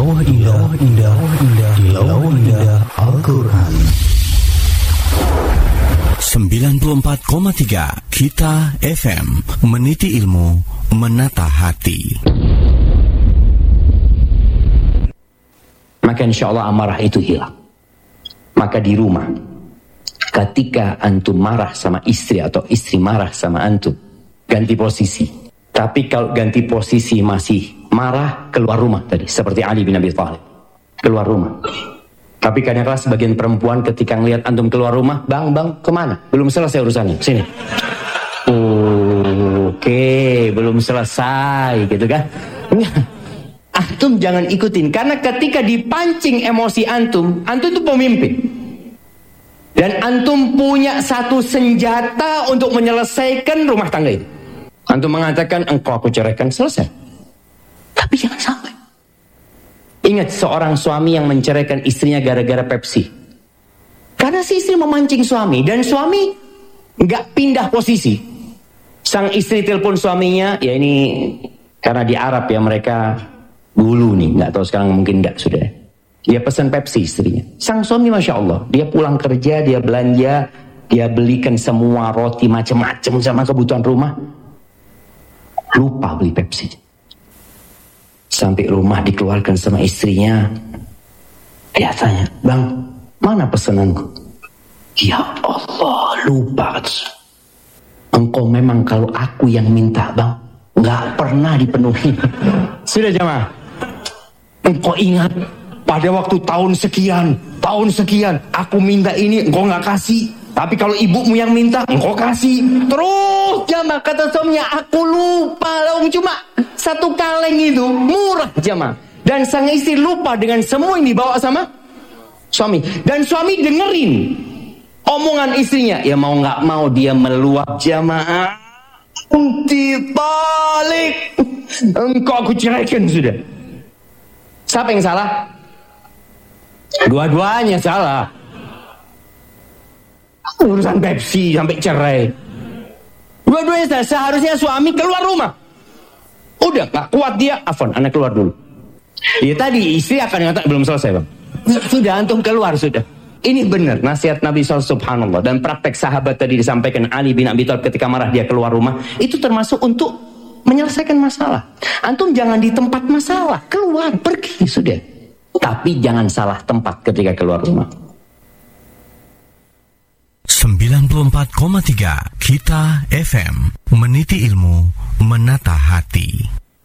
Lawah indah di Lawah Indah Al-Quran. 94,3 Kita FM, meniti ilmu, menata hati. Maka insya Allah amarah itu hilang. Maka di rumah, ketika antum marah sama istri atau istri marah sama antum, ganti posisi. Tapi kalau ganti posisi masih marah, keluar rumah tadi. Seperti Ali bin Abi Thalib. Keluar rumah. Tapi kadang-kadang sebagian perempuan ketika ngelihat antum keluar rumah, bang, kemana? Belum selesai urusannya, sini. Oke, belum selesai, gitu kan? Antum jangan ikutin, karena ketika dipancing emosi antum itu pemimpin. Dan antum punya satu senjata untuk menyelesaikan rumah tangga itu. Antum mengatakan, engkau aku ceraikan, selesai. Tapi jangan sampai. Ingat seorang suami yang menceraikan istrinya gara-gara Pepsi. Karena si istri memancing suami, dan suami nggak pindah posisi. Sang istri telepon suaminya, ya ini karena di Arab ya mereka dulu nih, nggak tahu sekarang mungkin nggak sudah. Dia pesan Pepsi istrinya. Sang suami Masya Allah, dia pulang kerja, dia belanja, dia belikan semua roti macam-macam sama kebutuhan rumah. Lupa beli Pepsi. Sampai rumah dikeluarkan sama istrinya. Dia tanya, bang, mana pesananku? Ya Allah, lupa. Engkau memang kalau aku yang minta, bang, nggak pernah dipenuhi. Sudah jemaah. Engkau ingat pada waktu tahun sekian, aku minta ini, engkau nggak kasih. Tapi kalau ibumu yang minta, engkau kasih. Terus jamaah kata suaminya, aku lupa dong, cuma satu kaleng itu murah jamaah. Dan sang istri lupa dengan semua yang dibawa sama suami. Dan suami dengerin omongan istrinya. Ya mau nggak mau dia meluap jamaah. Balik, engkau aku ceraikan sudah. Siapa yang salah? Dua-duanya salah. Urusan Pepsi sampai cerai. Dua-duanya seharusnya suami keluar rumah. Udah gak kuat dia, afwan, anak keluar dulu. Ya tadi istri akan mengatakan belum selesai bang. Sudah antum keluar sudah. Ini benar nasihat Nabi SAW, subhanallah. Dan praktek sahabat tadi disampaikan Ali bin Abi Thalib ketika marah dia keluar rumah. Itu termasuk untuk menyelesaikan masalah. Antum jangan di tempat masalah, keluar, pergi sudah. Tapi jangan salah tempat ketika keluar rumah. 94,3 Kita FM, meniti ilmu, menata hati.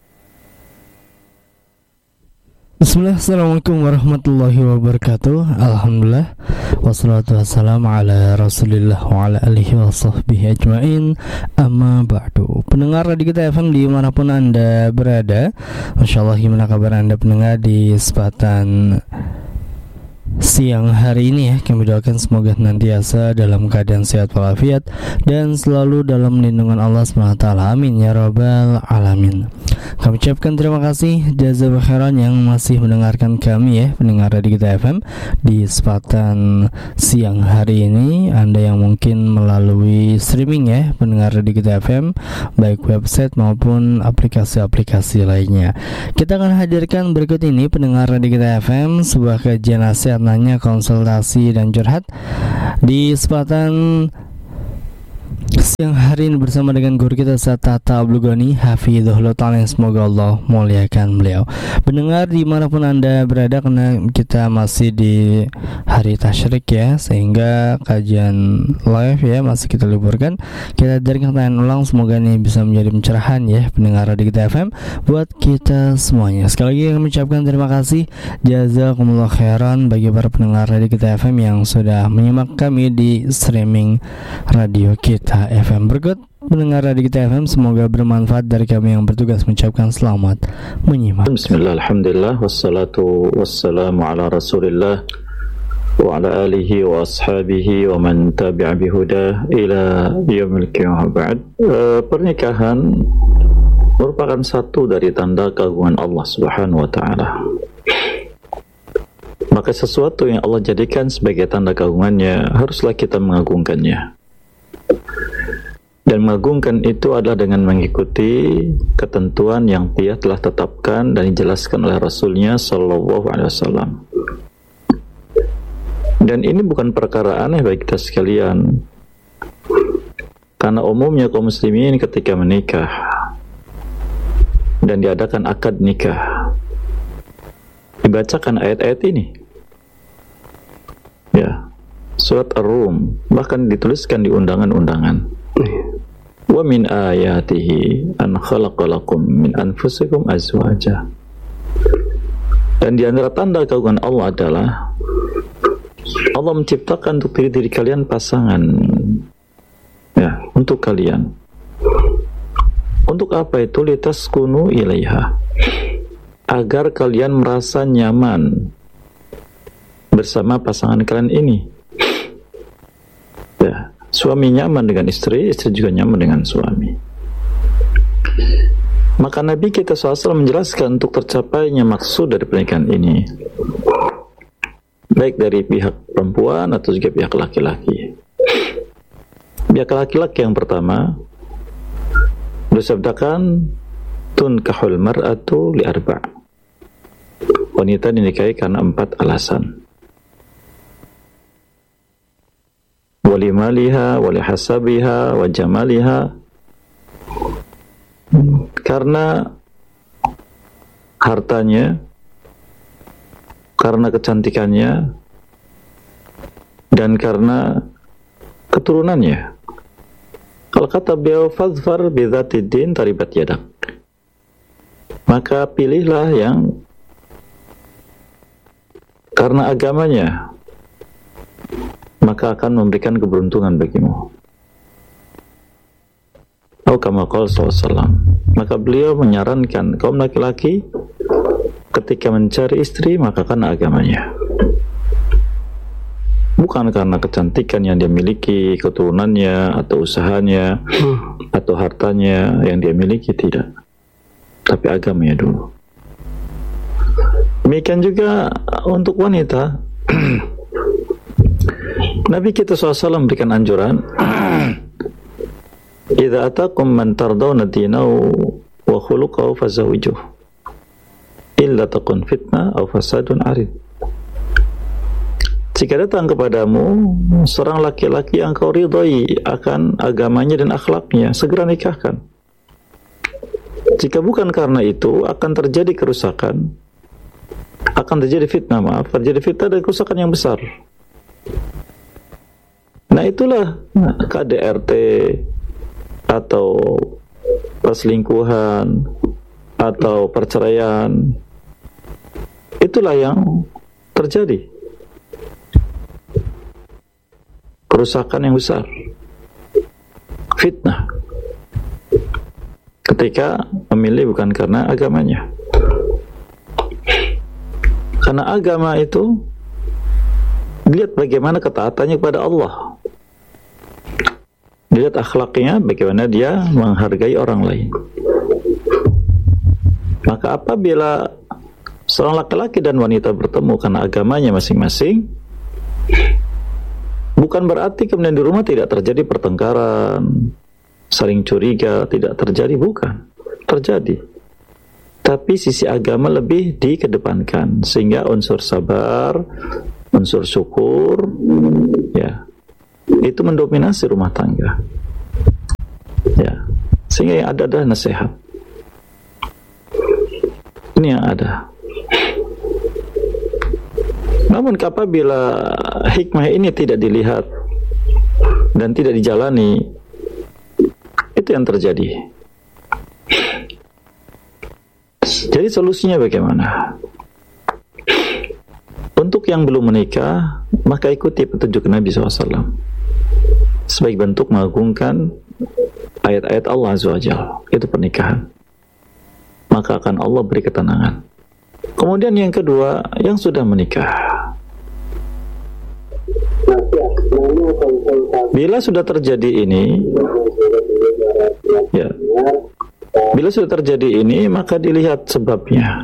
Bismillah, assalamualaikum warahmatullahi wabarakatuh. Alhamdulillah, wassalatu wassalamu ala rasulillah wa ala alihi wa sahbihi ajma'in. Amma ba'du. Pendengar Radio Kita FM dimanapun Anda berada, Masya Allah, gimana kabar Anda pendengar di kesempatan siang hari ini ya. Kami doakan semoga nantiasa dalam keadaan sehat walafiat dan selalu dalam lindungan Allah SWT. Amin ya rabbal alamin. Kami ucapkan terima kasih jazakallahu khairan yang masih mendengarkan kami ya, pendengar Radio Kita FM di kesempatan siang hari ini. Anda yang mungkin melalui streaming ya, pendengar Radio Kita FM, baik website maupun aplikasi-aplikasi lainnya. Kita akan hadirkan berikut ini, pendengar Radio Kita FM, sebuah kajian nasihat, nanya, konsultasi dan curhat di kesempatan siang hari ini bersama dengan guru kita Ustaz Tata Abdul-Ghani Hafizahullah Ta'ala, yang semoga Allah muliakan beliau. Pendengar dimanapun Anda berada, karena kita masih di hari tasyrik ya, sehingga kajian live ya masih kita liburkan. Kita hadirkan pertanyaan ulang, semoga ini bisa menjadi pencerahan ya, pendengar Radio Kita FM buat kita semuanya. Sekali lagi kami ucapkan terima kasih jazakumullah khairan bagi para pendengar Radio Kita FM yang sudah menyimak kami di streaming Radio Kita FM. Berikut pendengar Radio Kita FM, semoga bermanfaat. Dari kami yang bertugas mengucapkan selamat menyimak. Bismillah, alhamdulillah, wassalatu wassalamu ala rasulillah wa ala alihi wa ashabihi wa man tabi'a bihuda ila yaumil qiyamah. Ba'd. Pernikahan merupakan satu dari tanda keagungan Allah Subhanahu wa ta'ala. Maka sesuatu yang Allah jadikan sebagai tanda keagungannya, haruslah kita mengagungkannya. Dan mengagungkan itu adalah dengan mengikuti ketentuan yang dia telah tetapkan dan dijelaskan oleh Rasulnya Sallallahu Alaihi Wasallam. Dan ini bukan perkara aneh bagi kita sekalian, karena umumnya kaum muslimin ketika menikah dan diadakan akad nikah, dibacakan ayat-ayat ini, ya, surat Ar-Rum, bahkan dituliskan di undangan-undangan. Wa min ayatihi an khalaqalakum min anfusikum azwaja. Dan di antara tanda keagungan Allah adalah Allah menciptakan untuk diri kalian pasangan, ya, untuk kalian. Untuk apa itu? Litaskunu ilaiha, agar kalian merasa nyaman bersama pasangan kalian ini. Ya, suami nyaman dengan istri, istri juga nyaman dengan suami. Maka Nabi kita SAW menjelaskan untuk tercapainya maksud dari pernikahan ini, baik dari pihak perempuan atau juga pihak laki-laki. Pihak laki-laki yang pertama bersabdakan, tunkahul mar'atu li arba'. Wanita dinikahi karena 4 alasan. Walimaliha, walihasabiha, wajamaliha. Karena hartanya, karena kecantikannya, dan karena keturunannya. Kalau kata beliau, fadfar bidzatiddin taribat yadak, maka pilihlah yang karena agamanya, maka akan memberikan keberuntungan bagimu. Atau kama qala sallallahu. Maka beliau menyarankan kaum laki-laki ketika mencari istri, maka karena agamanya, bukan karena kecantikan yang dia miliki, keturunannya, atau usahanya, atau hartanya yang dia miliki, tidak, tapi agamanya dulu. Demikian juga untuk wanita. Nabi kita SAW memberikan anjuran, idza atakum man tardawna dinahu wa khuluquhu fazawwijuh, illa takun fitnah aw fasadun arid. Jika datang kepadamu seorang laki-laki yang kau ridhai akan agamanya dan akhlaknya, segera nikahkan. Jika bukan karena itu, akan terjadi kerusakan, akan terjadi fitnah, terjadi fitnah dan kerusakan yang besar. Nah, itulah KDRT atau perselingkuhan atau perceraian, itulah yang terjadi, kerusakan yang besar, fitnah, ketika memilih bukan karena agamanya. Karena agama itu dilihat bagaimana ketaatannya kepada Allah, dilihat akhlaknya, bagaimana dia menghargai orang lain. Maka apabila seorang laki-laki dan wanita bertemu karena agamanya masing-masing, bukan berarti kemudian di rumah tidak terjadi pertengkaran, saling curiga, tidak terjadi, bukan, terjadi. Tapi sisi agama lebih dikedepankan, sehingga unsur sabar, unsur syukur, ya, itu mendominasi rumah tangga, ya, sehingga yang ada adalah nasihat. Ini yang ada. Namun apabila hikmah ini tidak dilihat dan tidak dijalani, itu yang terjadi. Jadi solusinya bagaimana? Untuk yang belum menikah, maka ikuti petunjuk Nabi SAW sebagai bentuk mengagungkan ayat-ayat Allah Azza wa Jalla, itu pernikahan. Maka akan Allah beri ketenangan. Kemudian yang kedua, yang sudah menikah, bila sudah terjadi ini, ya, bila sudah terjadi ini, maka dilihat sebabnya.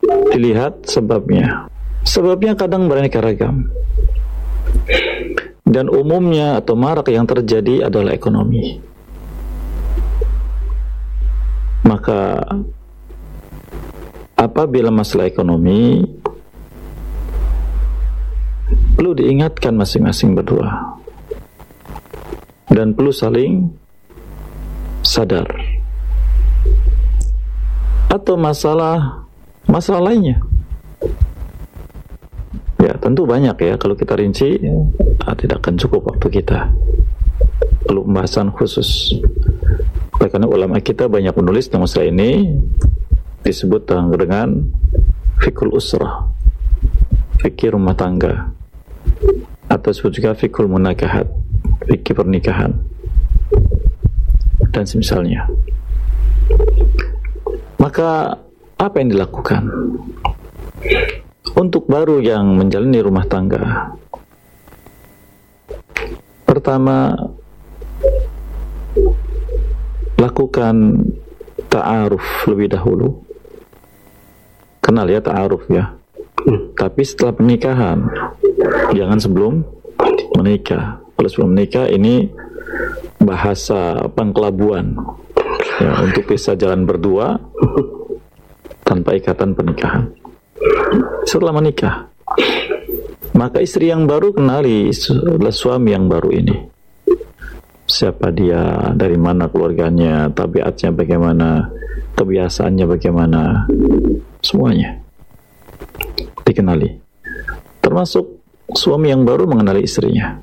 Dilihat sebabnya. Sebabnya kadang beraneka ragam. Dan umumnya atau marak yang terjadi adalah ekonomi. Maka apabila masalah ekonomi, perlu diingatkan masing-masing berdua dan perlu saling sadar. Atau masalah lainnya, ya tentu banyak ya, kalau kita rinci tidak akan cukup waktu kita, perlu pembahasan khusus. Karena ulama kita banyak menulis tentang masalah ini, disebut dengan fikul usrah, fikih rumah tangga, atau disebut juga fikul munakahat, fikih pernikahan, dan semisalnya. Maka apa yang dilakukan untuk baru yang menjalani rumah tangga? Pertama, lakukan ta'aruf lebih dahulu. Kenal ya, ta'aruf ya. Tapi setelah pernikahan, jangan sebelum menikah. Kalau sebelum menikah ini bahasa pengkelabuan ya, untuk bisa jalan berdua tanpa ikatan pernikahan. Setelah menikah, maka istri yang baru kenali suami yang baru ini. Siapa dia, dari mana keluarganya, tabiatnya bagaimana, kebiasaannya bagaimana, semuanya dikenali. Termasuk suami yang baru mengenali istrinya.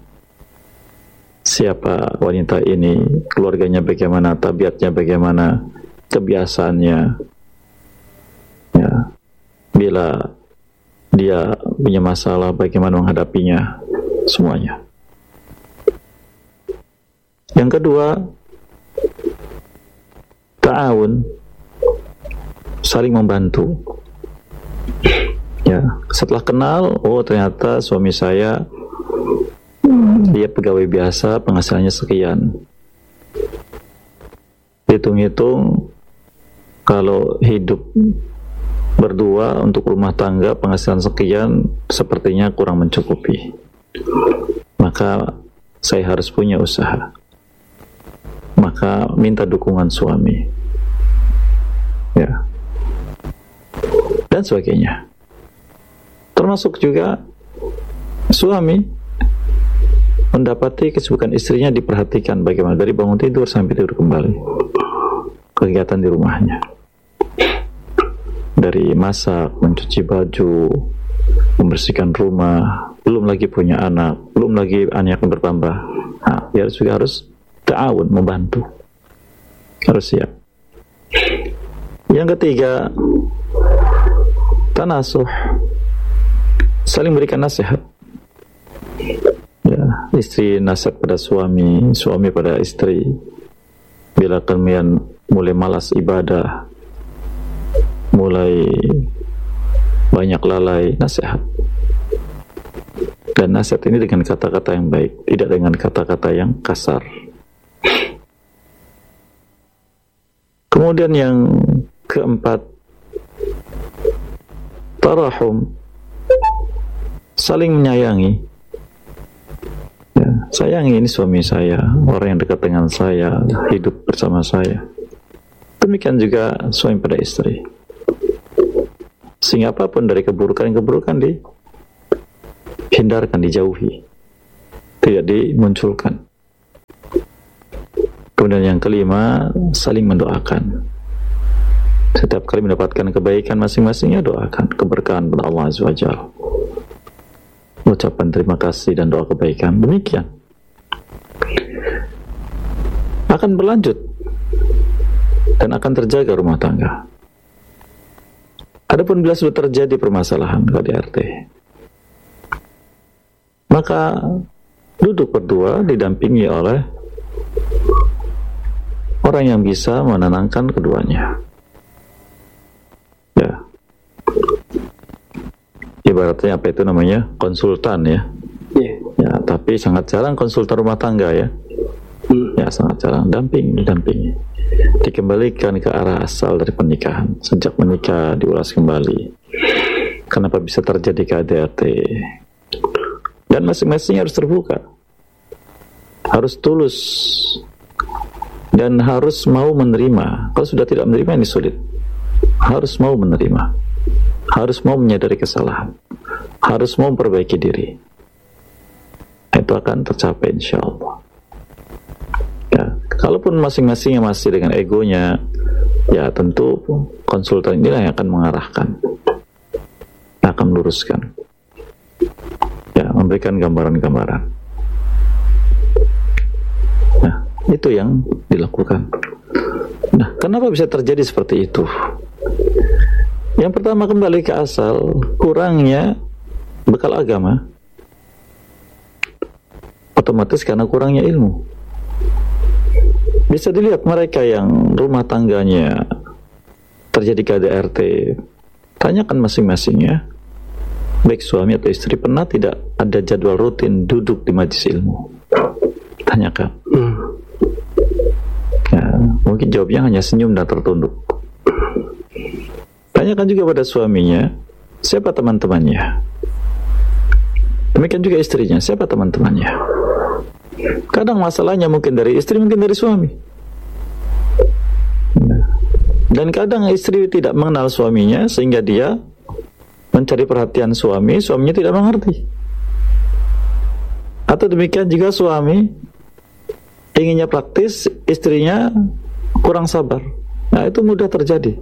Siapa wanita ini, keluarganya bagaimana, tabiatnya bagaimana, kebiasaannya. Ya, bila dia punya masalah, bagaimana menghadapinya, semuanya. Yang kedua, ta'awun, saling membantu. Ya, setelah kenal, oh ternyata suami saya dia pegawai biasa, penghasilannya sekian. Hitung-hitung kalau hidup berdua untuk rumah tangga penghasilan sekian sepertinya kurang mencukupi. Maka saya harus punya usaha. Maka minta dukungan suami. Ya. Dan sebagainya. Termasuk juga suami mendapati kesibukan istrinya diperhatikan bagaimana dari bangun tidur sampai tidur kembali, kegiatan di rumahnya, dari masak, mencuci baju, membersihkan rumah, belum lagi punya anak, belum lagi anak yang bertambah. Nah, dia juga harus ta'awun, membantu, harus siap. Yang ketiga, tanasuh, saling berikan nasihat. Ya, istri nasihat pada suami, suami pada istri. Bila kalian mulai malas ibadah, mulai banyak lalai, nasihat. Dan nasihat ini dengan kata-kata yang baik, tidak dengan kata-kata yang kasar. Kemudian yang keempat, tarahum, saling menyayangi. Ya, sayangi ini suami saya, orang yang dekat dengan saya, hidup bersama saya. Demikian juga suami pada istri. Sehingga apapun dari keburukan dihindarkan, dijauhi, tidak dimunculkan. Kemudian yang kelima, saling mendoakan. Setiap kali mendapatkan kebaikan masing-masingnya, doakan keberkahan pada Allah Azza wa Jalla. Ucapan terima kasih dan doa kebaikan. Demikian akan berlanjut dan akan terjaga rumah tangga. Adapun bila sudah terjadi permasalahan KDRT, maka duduk berdua didampingi oleh orang yang bisa menenangkan keduanya. Ya, ibaratnya apa itu namanya, konsultan ya. Ya, tapi sangat jarang konsultan rumah tangga ya. Ya, sangat jarang. Dampingi, dikembalikan ke arah asal dari pernikahan. Sejak menikah diulas kembali. Kenapa bisa terjadi KDRT? Dan masing-masing harus terbuka. harus tulus dan harus mau menerima. Kalau sudah tidak menerima ini sulit. Harus mau menerima, harus mau menyadari kesalahan, harus mau memperbaiki diri. Itu akan tercapai insyaallah. Ya, kalaupun masing-masingnya masih dengan egonya, ya tentu konsultan inilah yang akan mengarahkan, akan meluruskan, ya, memberikan gambaran-gambaran. Nah, itu yang dilakukan. Nah, kenapa bisa terjadi seperti itu? Yang pertama, kembali ke asal, kurangnya bekal agama. Otomatis karena kurangnya ilmu. Bisa dilihat mereka yang rumah tangganya terjadi KDRT, tanyakan masing-masingnya, baik suami atau istri, pernah tidak ada jadwal rutin duduk di majelis ilmu? Tanyakan. Ya, mungkin jawabnya hanya senyum dan tertunduk. Tanyakan juga pada suaminya, siapa teman-temannya? Demikian juga istrinya, siapa teman-temannya? Kadang masalahnya mungkin dari istri, mungkin dari suami. Dan kadang istri tidak mengenal suaminya, sehingga dia mencari perhatian suami, suaminya tidak mengerti. Atau demikian juga suami inginnya praktis, istrinya kurang sabar. Nah, itu mudah terjadi.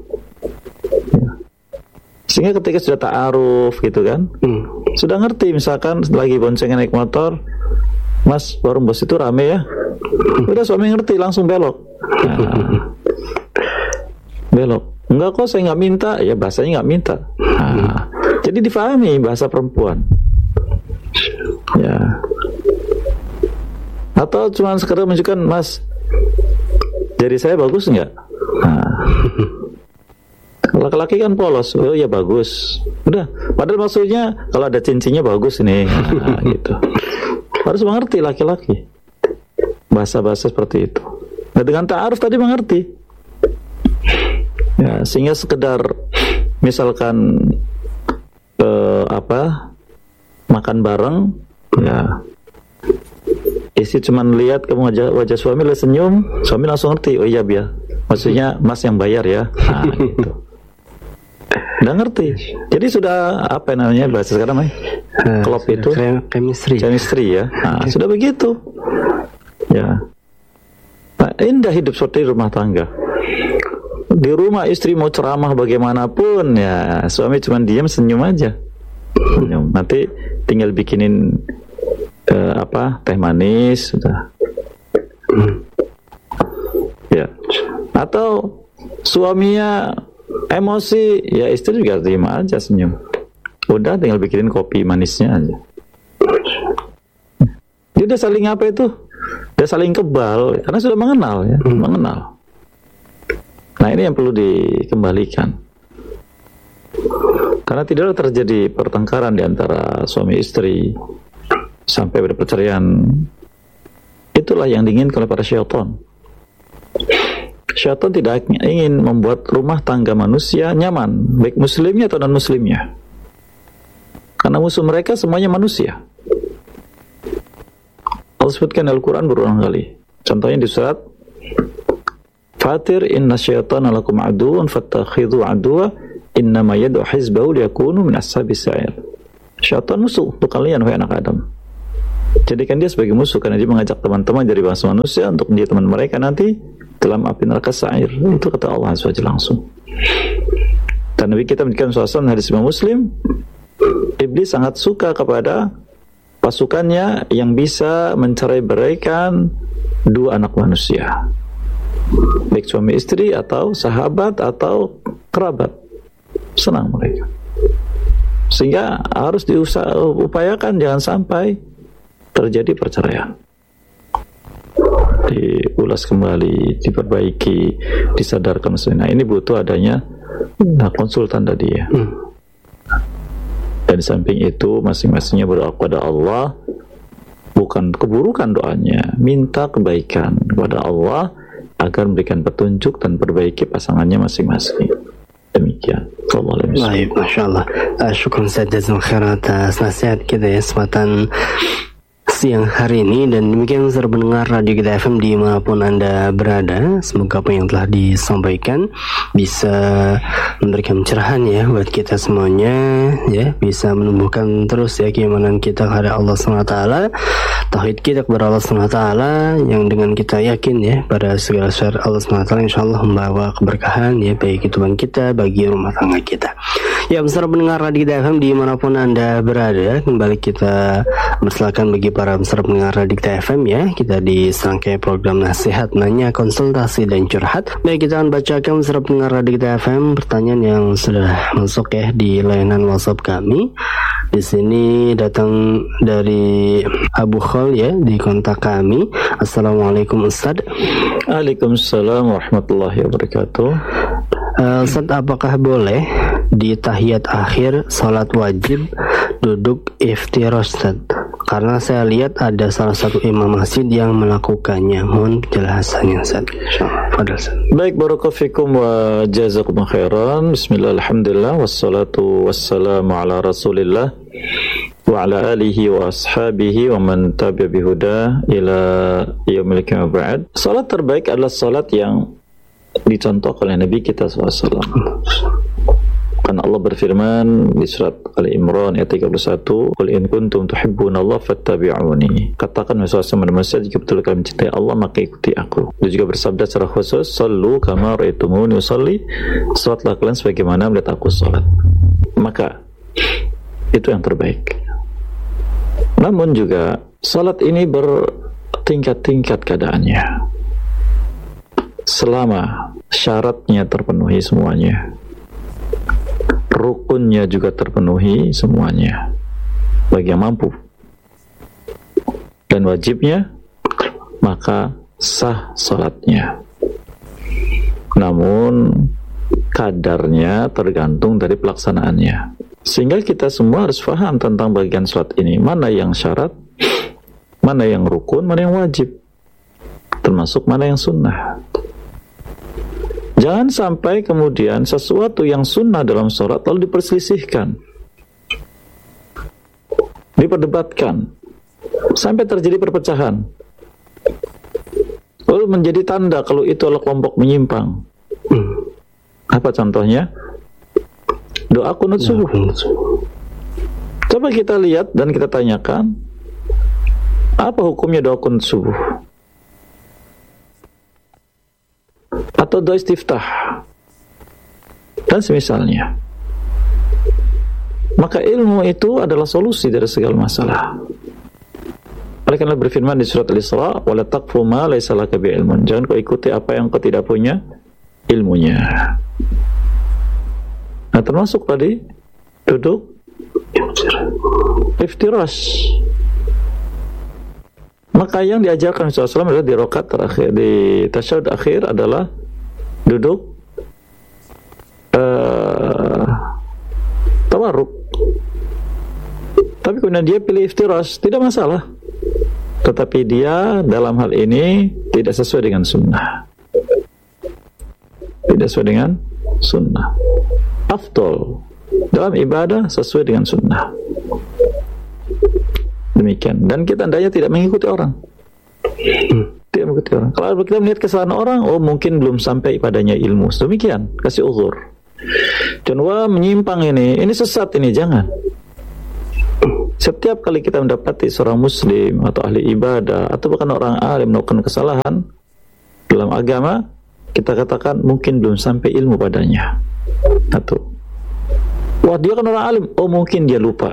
Sehingga ketika sudah ta'aruf gitu kan, sudah ngerti, misalkan lagi boncengan naik motor, Mas, warung bos itu rame ya, udah suami ngerti, langsung belok. Nah, belok, enggak kok saya nggak minta, ya bahasanya nggak minta. Nah, jadi difahami bahasa perempuan. Ya. Atau cuma sekedar menunjukkan, Mas, jari saya bagus nggak? Nah, laki-laki kan polos, oh ya bagus. Udah, padahal maksudnya kalau ada cincinnya bagus nih, nah, gitu. Harus mengerti laki-laki bahasa-bahasa seperti itu. Nah, dengan ta'aruf tadi mengerti. Ya, sehingga sekedar misalkan makan bareng, ya istri cuma lihat kamu wajah suami, lihat senyum, suami langsung ngerti, oh iya biar, maksudnya Mas yang bayar ya. Nah, gitu. Udah ngerti. Jadi sudah apa namanya bahasa sekarang klop itu chemistry ya. Nah, sudah begitu. Ya. Nah, indah hidup seperti rumah tangga. Di rumah istri mau ceramah bagaimanapun, ya suami cuma diam senyum aja. Senyum. Nanti tinggal bikinin teh manis sudah. Ya. Atau suaminya emosi, ya istri juga terima aja senyum. Udah tinggal bikinin kopi manisnya aja. Dia udah saling apa itu? Udah saling kebal karena sudah mengenal ya, mengenal. Nah, ini yang perlu dikembalikan. Karena tidak terjadi pertengkaran di antara suami istri sampai pada perceraian. Itulah yang diinginkan oleh para syaitan. Syaitan tidak ingin membuat rumah tangga manusia nyaman, baik muslimnya atau non-muslimnya. Karena musuh mereka semuanya manusia. Allah sebutkan Al-Quran berulang kali. Contohnya di surat Fatir, inna syaitana lakum aduun fattakhidhu aduwa innama yad'u hizbahu liyakunu min ashabis sa'ir. Syaitan musuh untuk kalian, wahai anak Adam. Jadikan dia sebagai musuh, karena dia mengajak teman-teman dari bangsa manusia untuk menjadi teman mereka nanti dalam api neraka sa'ir. Itu kata Allah SWT langsung. Dan Nabi kita menjadikan suasana hadis Imam Muslim, iblis sangat suka kepada pasukannya yang bisa mencerai-beraikan dua anak manusia, baik suami istri atau sahabat atau kerabat. Senang mereka. Sehingga harus diupayakan jangan sampai terjadi perceraian. Diulas kembali, diperbaiki, disadarkan. Nah, ini butuh adanya konsultan tadi ya. Dan di samping itu masing-masingnya berdoa kepada Allah, bukan keburukan doanya, minta kebaikan kepada Allah agar memberikan petunjuk dan perbaiki pasangannya masing-masing. Demikian. Baik, Masya Allah. Syukran Ustaz, jazakumullah khairan atas nasihat kita ya, kesempatan siang hari ini. Dan demikian saudara pendengar Radio Kita FM dimanapun Anda berada, semoga apa yang telah disampaikan bisa memberikan pencerahan ya buat kita semuanya ya, bisa menumbuhkan terus ya keimanan kita kepada Allah SWT, tauhid kita kepada Allah SWT, yang dengan kita yakin ya pada segala sesuatu Allah SWT insyaallah membawa keberkahan ya bagi kehidupan kita, bagi rumah tangga kita. Ya, saudara pendengar Radio Kita FM dimanapun Anda berada, kembali kita bersilakan bagi para peserta pendengar Radio Kita FM ya. Kita di serangkaian program nasihat, nanya, konsultasi dan curhat. Baik, kita akan bacakan peserta pendengar Radio Kita FM pertanyaan yang sudah masuk ya di layanan WhatsApp kami. Di sini datang dari Abu Khol ya di kontak kami. Assalamualaikum Ustaz. Waalaikumsalam warahmatullahi wabarakatuh. Ustaz, apakah boleh di tahiyat akhir salat wajib duduk iftirash, Ustaz? Karena saya lihat ada salah satu imam masjid yang melakukannya. Mohon penjelasannya, Ustaz. Baik, barakallahu fikum wa jazakum khairan. Bismillah, alhamdulillah, wassalatu wassalamu ala rasulillah wa ala alihi wa ashabihi wa man tabi'a bihuda ila yaumil qiyamah. Salat terbaik adalah salat yang dicontohkan oleh Nabi kita SAW. Karena Allah berfirman di surat Ali Imran ayat 31, "Qul in kuntum tuhibbunallaha fattabi'uni." Katakan manusia jika betul kalian mencintai Allah maka ikuti aku. Dia juga bersabda secara khusus, "Shallu kama ra'aitumuni usolli." Salatlah kalian sebagaimana melihat aku salat. Maka itu yang terbaik. Namun juga salat ini bertingkat-tingkat keadaannya. Selama syaratnya terpenuhi semuanya, rukunnya juga terpenuhi semuanya bagi yang mampu, dan wajibnya, maka sah salatnya. Namun kadarnya tergantung dari pelaksanaannya, sehingga kita semua harus paham tentang bagian salat ini, mana yang syarat, mana yang rukun, mana yang wajib, termasuk mana yang sunnah. Jangan sampai kemudian sesuatu yang sunnah dalam sholat lalu diperselisihkan, diperdebatkan, sampai terjadi perpecahan, lalu menjadi tanda kalau itu adalah kelompok menyimpang. Apa contohnya? Doa qunut subuh. Coba kita lihat dan kita tanyakan, apa hukumnya doa qunut subuh? Atau doa istiftah dan semisalnya. Maka ilmu itu adalah solusi dari segala masalah. Oleh karena berfirman di surat Al-Isra, "Wala taqfu ma laysa laka bi'ilmun." Jangan kau ikuti apa yang kau tidak punya ilmunya. Nah, termasuk tadi duduk iftirash. Maka yang diajarkan Rasulullah SAW adalah di rakaat terakhir, di tasyahud akhir adalah duduk tawarruk. Tapi kemudian dia pilih iftirash, tidak masalah. Tetapi dia dalam hal ini tidak sesuai dengan sunnah. Tidak sesuai dengan sunnah. Afdol dalam ibadah sesuai dengan sunnah. Demikian. Dan kita hendaknya tidak mengikuti orang. Tidak mengikuti orang. Kalau kita melihat kesalahan orang, oh mungkin belum sampai padanya ilmu. Demikian, kasih uzur. Dan wah menyimpang ini sesat ini, jangan. Setiap kali kita mendapati seorang muslim atau ahli ibadah atau bahkan orang alim melakukan kesalahan dalam agama, kita katakan mungkin belum sampai ilmu padanya. Satu. Wah dia kan orang alim, oh mungkin dia lupa.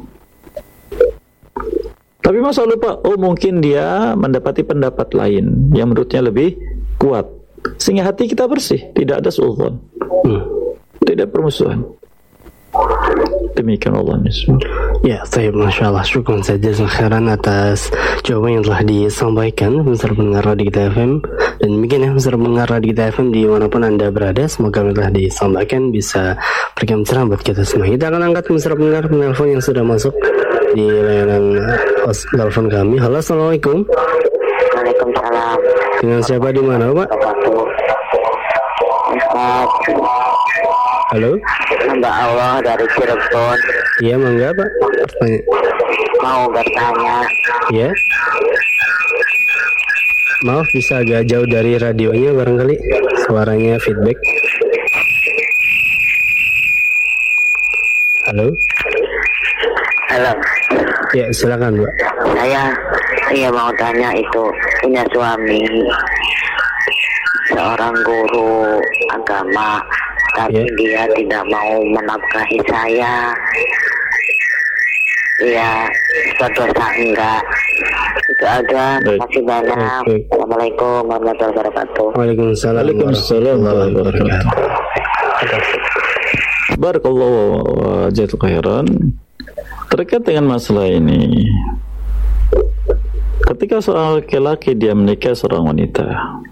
Tapi masa lupa? Oh mungkin dia mendapati pendapat lain yang menurutnya lebih kuat, sehingga hati kita bersih, tidak ada suudzon, tidak permusuhan. Demikian Allah SWT. Ya, saya Masya Allah, syukur saja khairan atas jawaban yang telah disampaikan pemirsa pendengar Radio Kita FM. Dan demikian ya pemirsa pendengar Radio Kita FM dimanapun Anda berada, semoga yang telah disampaikan bisa berikan pencerahan buat kita semua. Kita akan angkat pemirsa pendengar penelpon yang sudah masuk di layanan telepon kami. Halo, assalamualaikum. Waalaikumsalam. Dengan siapa di mana, Pak? Halo. Hamba Allah dari Cirebon. Iya, mangga Pak. Pertanyaan. mau bertanya. Ya. Maaf, bisa agak jauh dari radionya barangkali suaranya feedback. Halo. Halo. Ya, silakan, Mbak. Saya mau tanya, itu punya suami seorang guru agama, tapi dia tidak mau menafkahi saya. Ya, berdosa enggak? Itu aja. Terima kasih banyak. Assalamualaikum warahmatullahi wabarakatuh. Waalaikumsalam warahmatullahi wabarakatuh. Barakallahu wa jazakallahu khairan. Terkait dengan masalah ini, ketika seorang laki-laki dia menikah seorang wanita,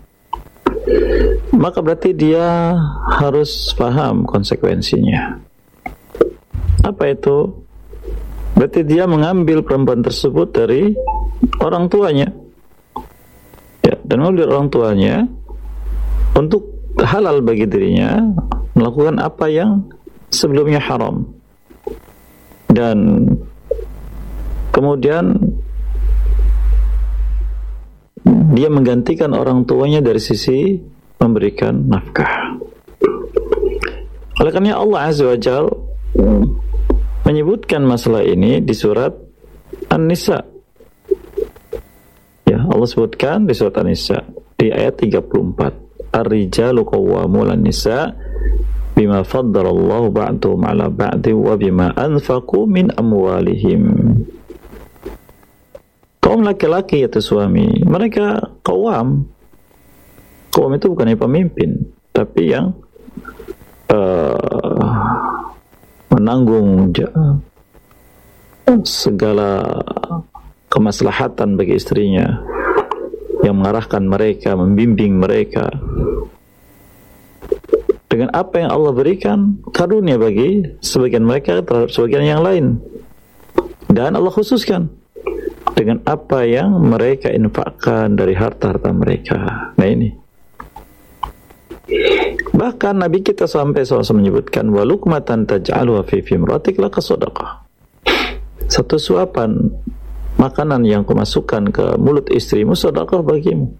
maka berarti dia harus paham konsekuensinya. Apa itu? Berarti dia mengambil perempuan tersebut dari orang tuanya, ya, dan mengambil orang tuanya untuk halal bagi dirinya melakukan apa yang sebelumnya haram, dan kemudian dia menggantikan orang tuanya dari sisi memberikan nafkah. Oleh karena Allah Azza wa Jalla menyebutkan masalah ini di surat An-Nisa. Ya, Allah sebutkan di surat An-Nisa di ayat 34. Ar-rijalu qawwamuna 'alan nisa bima faddalallahu ba'dahum 'ala ba'din wa bima anfaqu min amwalihim. Kaum laki-laki yaitu suami, mereka qawwam. Qawwam itu bukan pemimpin, tapi yang menanggung segala kemaslahatan bagi istrinya, yang mengarahkan mereka, membimbing mereka dengan apa yang Allah berikan karunia bagi sebagian mereka terhadap sebagian yang lain, dan Allah khususkan dengan apa yang mereka infakkan dari harta-harta mereka. Nah ini, bahkan Nabi kita sampai SAW menyebutkan walukmatan taj'aluha fi imratik laka shadaqah. Satu suapan makanan yang kau masukkan ke mulut istrimu sedekah bagimu.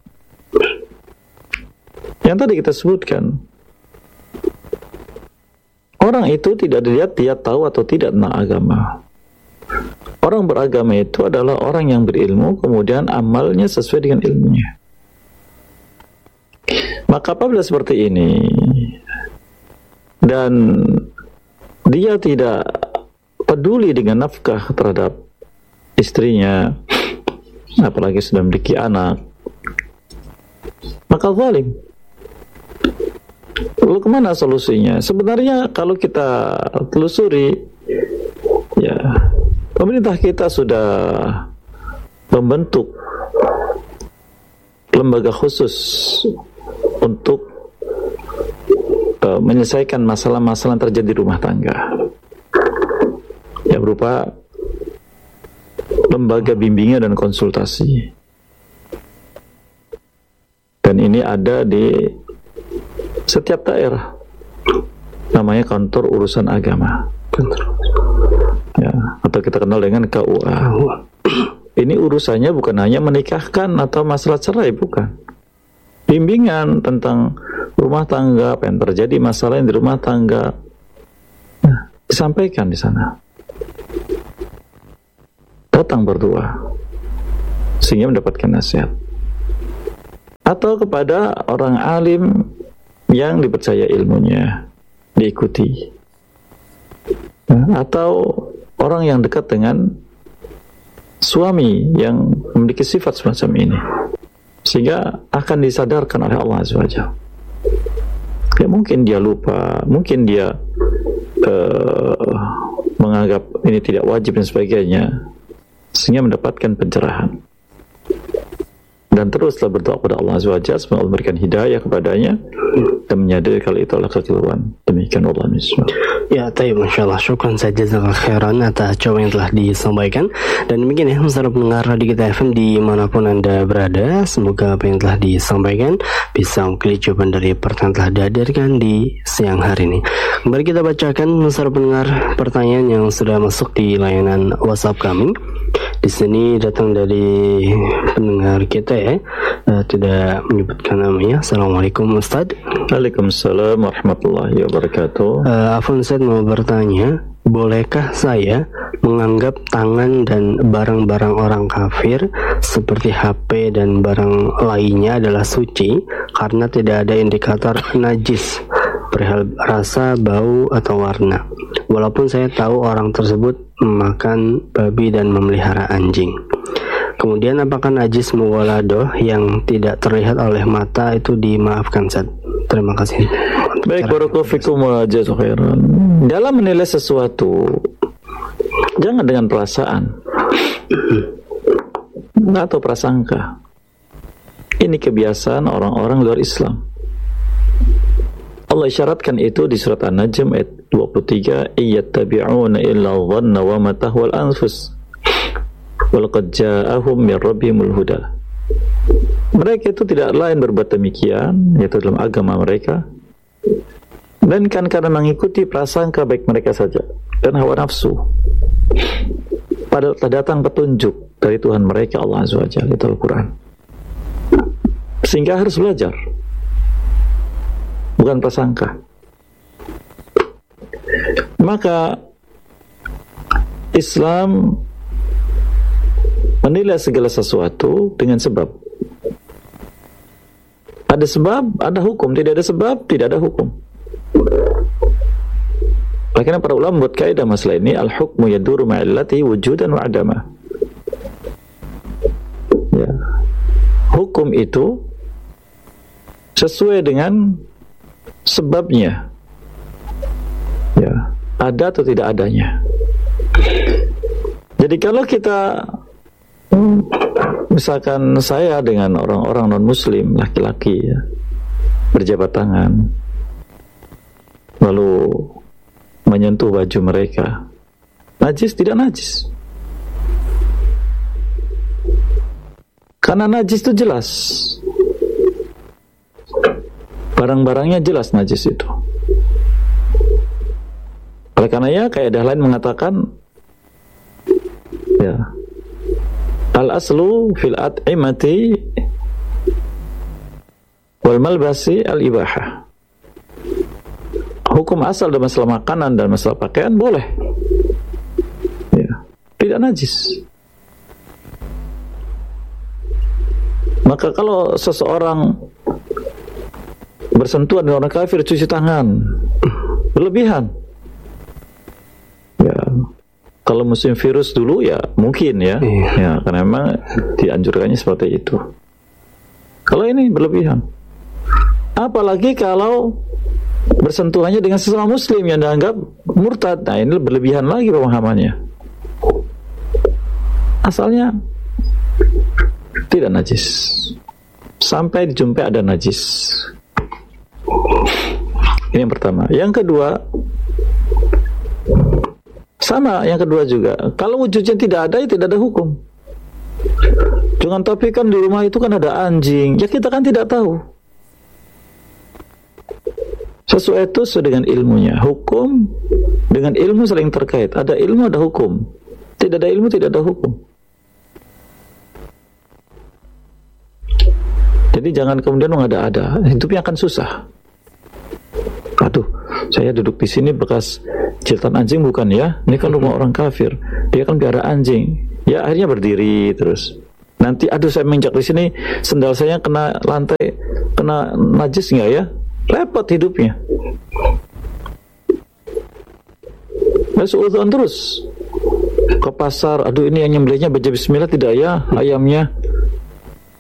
Yang tadi kita sebutkan, orang itu tidak dilihat dia tahu atau tidak tentang agama. Orang beragama itu adalah orang yang berilmu, kemudian amalnya sesuai dengan ilmunya. Maka apabila seperti ini dan dia tidak peduli dengan nafkah terhadap istrinya, apalagi sudah memiliki anak, maka zalim. Lalu kemana solusinya? Sebenarnya kalau kita telusuri, ya, pemerintah kita sudah membentuk lembaga khusus untuk menyelesaikan masalah-masalah yang terjadi di rumah tangga, yang berupa lembaga bimbingan dan konsultasi. Dan ini ada di setiap daerah, namanya kantor urusan agama, ya, atau kita kenal dengan KUA. Ini urusannya bukan hanya menikahkan atau masalah cerai, bukan. Bimbingan tentang rumah tangga, apa yang terjadi masalah yang di rumah tangga, nah, disampaikan di sana. Datang berdua sehingga mendapatkan nasihat, atau kepada orang alim yang dipercaya ilmunya, diikuti, atau orang yang dekat dengan suami yang memiliki sifat semacam ini, sehingga akan disadarkan oleh Allah Azza wa Jalla. Ya, mungkin dia lupa, mungkin dia menganggap ini tidak wajib dan sebagainya, sehingga mendapatkan pencerahan. Dan dan teruslah berdoa kepada Allah Azza wa Jalla semoga Allah memberikan hidayah kepadanya dan menyadari kalau itu adalah kekeliruan. Demikian Allah misal. Ya, tayyib, masyaallah. Syukran saja jazakallahu khairan atas jawaban yang telah disampaikan. Dan demikian ya, para pendengar Radio Kita FM dimanapun Anda berada, semoga apa yang telah disampaikan bisa mengklik jawaban dari pertanyaan telah dihadirkan di siang hari ini. Kembali kita bacakan para pendengar pertanyaan yang sudah masuk di layanan WhatsApp kami. Di sini datang dari pendengar kita ya, tidak menyebutkan namanya. Assalamualaikum Ustaz. Waalaikumsalam warahmatullahi wabarakatuh. Afwan, Ustaz mau bertanya, bolehkah saya menganggap tangan dan barang-barang orang kafir seperti HP dan barang lainnya adalah suci karena tidak ada indikator najis perihal rasa, bau, atau warna, walaupun saya tahu orang tersebut memakan babi dan memelihara anjing? Kemudian apakah najis muwaladoh yang tidak terlihat oleh mata itu dimaafkan, Ustaz? Terima kasih. Baik, barakallahu fikum wa jazakumullahu khairan. Dalam menilai sesuatu, jangan dengan perasaan atau prasangka. Ini kebiasaan orang-orang luar Islam. Allah isyaratkan itu di surat An-Najm ayat 23, iyattabi'una illa dhanna wa ma tahwal anfus walaqad ja'ahum min rabbihimul huda. Mereka itu tidak lain berbuat demikian, yaitu dalam agama mereka, dan kan karena mengikuti prasangka baik mereka saja dan hawa nafsu. Padahal telah datang petunjuk dari Tuhan mereka Allah Azza wa Jalla, itu Al-Quran. Sehingga harus belajar, bukan prasangka. Maka Islam menilai segala sesuatu dengan sebab. Ada sebab, ada hukum. Tidak ada sebab, tidak ada hukum. Makanya para ulama membuat kaidah masalah ini, al-hukmu yaduru ma'illati wujudan wa adama. Ya. Hukum itu sesuai dengan sebabnya. Ya, ada atau tidak adanya. Jadi kalau kita misalkan saya dengan orang-orang non-muslim, laki-laki ya, berjabat tangan, lalu menyentuh baju mereka, najis tidak najis? Karena najis itu jelas, barang-barangnya jelas najis itu. Oleh karenanya kaidah lain mengatakan, ya, al-aslu fil at'imati wal malbasi al-ibahah. Hukum asal dalam masalah makanan dan masalah pakaian boleh, ya, tidak najis. Maka kalau seseorang bersentuhan dengan orang kafir, cuci tangan, berlebihan. Ya, kalau musim virus dulu ya mungkin ya, ya, karena memang dianjurkannya seperti itu. Kalau ini berlebihan, apalagi kalau bersentuhannya dengan sesama muslim yang dianggap murtad, nah ini berlebihan lagi pemahamannya. Asalnya tidak najis, sampai dijumpai ada najis. Ini yang pertama. Yang kedua, sama, yang kedua juga, kalau wujudnya tidak ada, ya tidak ada hukum. Jangan tapi kan di rumah itu kan ada anjing, ya kita kan tidak tahu. Sesuatu sesuai dengan ilmunya. Hukum dengan ilmu saling terkait. Ada ilmu, ada hukum. Tidak ada ilmu, tidak ada hukum. Jadi jangan kemudian mengada-ada, hidupnya akan susah. Aduh, saya duduk di sini bekas jilatan anjing bukan ya? Ini kan rumah orang kafir, dia kan piara anjing. Ya akhirnya berdiri terus. Nanti aduh saya menginjak di sini, sendal saya kena lantai, kena najis nggak ya? Repot hidupnya. Suudzon terus ke pasar. Aduh ini yang nyembelihnya baca bismillah tidak ya? Ayamnya